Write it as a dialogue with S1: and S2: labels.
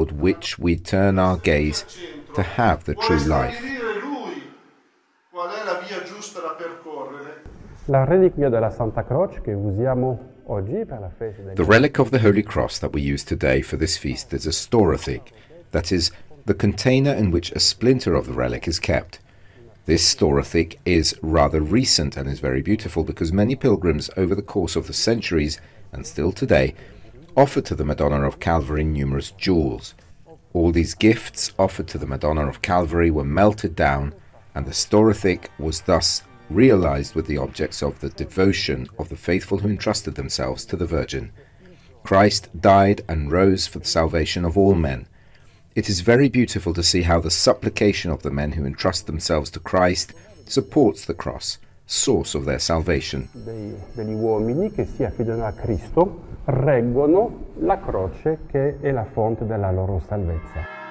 S1: toward which we turn our gaze to have the true life.
S2: La reliquia della Santa Croce che usiamo oggi per la festa del...
S1: The relic of the Holy Cross that we use today for this feast is a storathik, that is, the container in which a splinter of the relic is kept. This storathik is rather recent and is very beautiful because many pilgrims over the course of the centuries, and still today, offered to the Madonna of Calvary numerous jewels. All these gifts offered to the Madonna of Calvary were melted down, and the storathik was thus realized with the objects of the devotion of the faithful who entrusted themselves to the Virgin. Christ died and rose for the salvation of all men. It is very beautiful to see how the supplication of the men who entrust themselves to Christ supports the cross, source of their salvation.
S2: Degli uomini che si affidano a Cristo reggono la croce che è la fonte della loro salvezza.